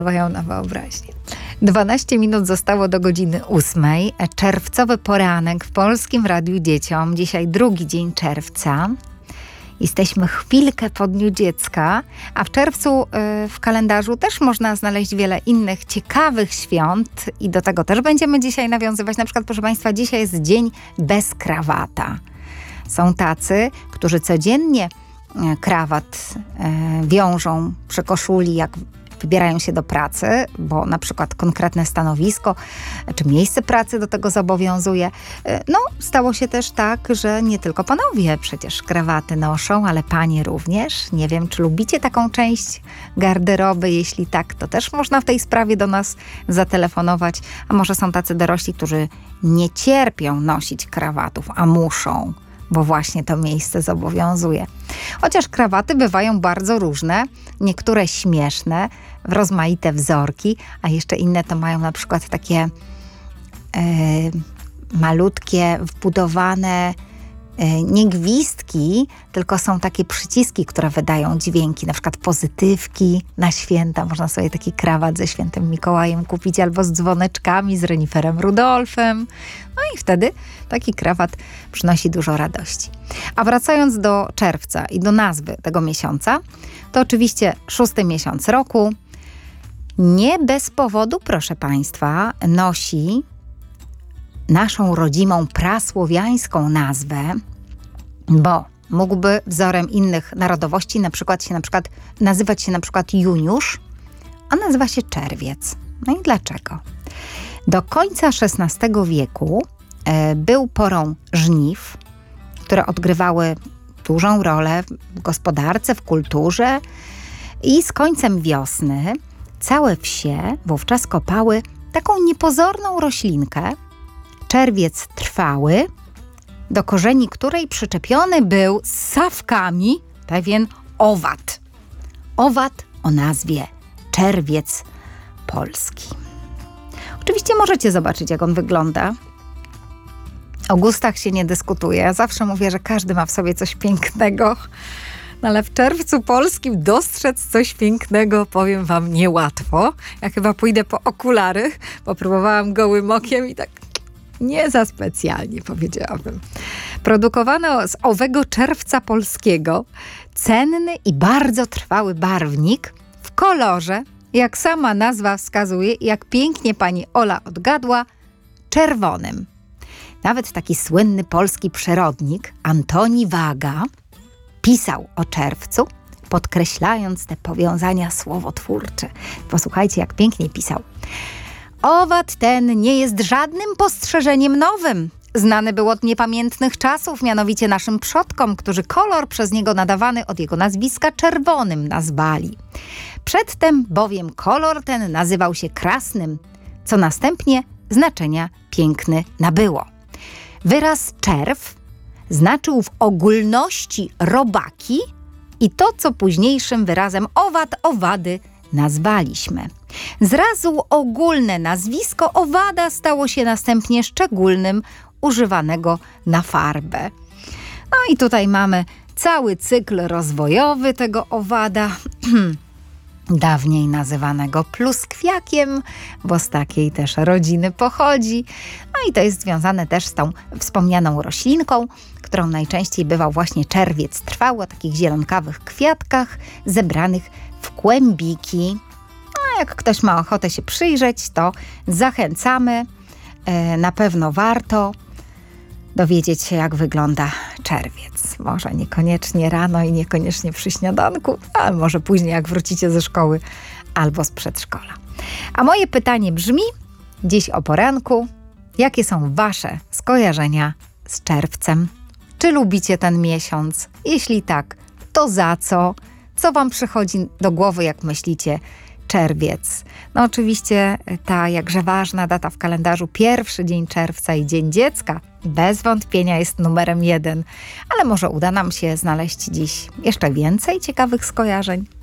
na wyobraźnię. 12 minut zostało do godziny 8. Czerwcowy poranek w Polskim Radiu Dzieciom. Dzisiaj drugi dzień czerwca. Jesteśmy chwilkę po Dniu Dziecka, a w czerwcu w kalendarzu też można znaleźć wiele innych ciekawych świąt i do tego też będziemy dzisiaj nawiązywać. Na przykład, proszę Państwa, dzisiaj jest dzień bez krawata. Są tacy, którzy codziennie krawat wiążą przy koszuli, jak wybierają się do pracy, bo na przykład konkretne stanowisko czy miejsce pracy do tego zobowiązuje. No, stało się też tak, że nie tylko panowie przecież krawaty noszą, ale panie również. Nie wiem, czy lubicie taką część garderoby. Jeśli tak, to też można w tej sprawie do nas zatelefonować. A może są tacy dorośli, którzy nie cierpią nosić krawatów, a muszą, bo właśnie to miejsce zobowiązuje. Chociaż krawaty bywają bardzo różne, niektóre śmieszne, w rozmaite wzorki, a jeszcze inne to mają na przykład takie malutkie, wbudowane nie gwizdki, tylko są takie przyciski, które wydają dźwięki, na przykład pozytywki na święta. Można sobie taki krawat ze Świętym Mikołajem kupić albo z dzwoneczkami, z reniferem Rudolfem. No i wtedy taki krawat przynosi dużo radości. A wracając do czerwca i do nazwy tego miesiąca, to oczywiście 6. miesiąc roku. Nie bez powodu, proszę Państwa, nosi naszą rodzimą prasłowiańską nazwę, bo mógłby wzorem innych narodowości nazywać się na przykład Juniusz, a nazywa się czerwiec. No i dlaczego? Do końca XVI wieku był porą żniw, które odgrywały dużą rolę w gospodarce, w kulturze i z końcem wiosny całe wsie wówczas kopały taką niepozorną roślinkę, czerwiec trwały, do korzeni której przyczepiony był z sawkami pewien owad. Owad o nazwie czerwiec polski. Oczywiście możecie zobaczyć, jak on wygląda. O gustach się nie dyskutuje. Ja zawsze mówię, że każdy ma w sobie coś pięknego, no ale w czerwcu polskim dostrzec coś pięknego, powiem wam, niełatwo. Ja chyba pójdę po okulary, bo próbowałam gołym okiem i tak nie za specjalnie, powiedziałabym. Produkowano z owego czerwca polskiego cenny i bardzo trwały barwnik w kolorze, jak sama nazwa wskazuje i jak pięknie pani Ola odgadła, czerwonym. Nawet taki słynny polski przyrodnik Antoni Waga pisał o czerwcu, podkreślając te powiązania słowotwórcze. Posłuchajcie, jak pięknie pisał. Owad ten nie jest żadnym postrzeżeniem nowym. Znany był od niepamiętnych czasów, mianowicie naszym przodkom, którzy kolor przez niego nadawany od jego nazwiska czerwonym nazwali. Przedtem bowiem kolor ten nazywał się krasnym, co następnie znaczenia piękny nabyło. Wyraz czerw znaczył w ogólności robaki i to, co późniejszym wyrazem owad, owady nazwaliśmy. Zrazu ogólne nazwisko owada stało się następnie szczególnym, używanego na farbę. No i tutaj mamy cały cykl rozwojowy tego owada, dawniej nazywanego pluskwiakiem, bo z takiej też rodziny pochodzi. No i to jest związane też z tą wspomnianą roślinką, którą najczęściej bywał właśnie czerwiec trwały, o takich zielonkawych kwiatkach zebranych w kłębiki. A jak ktoś ma ochotę się przyjrzeć, to zachęcamy. Na pewno warto dowiedzieć się, jak wygląda czerwiec. Może niekoniecznie rano i niekoniecznie przy śniadanku, ale może później, jak wrócicie ze szkoły albo z przedszkola. A moje pytanie brzmi dziś o poranku: jakie są wasze skojarzenia z czerwcem? Czy lubicie ten miesiąc? Jeśli tak, to za co? Co wam przychodzi do głowy, jak myślicie czerwiec? No oczywiście ta jakże ważna data w kalendarzu, pierwszy dzień czerwca i Dzień Dziecka, bez wątpienia jest numerem 1. Ale może uda nam się znaleźć dziś jeszcze więcej ciekawych skojarzeń.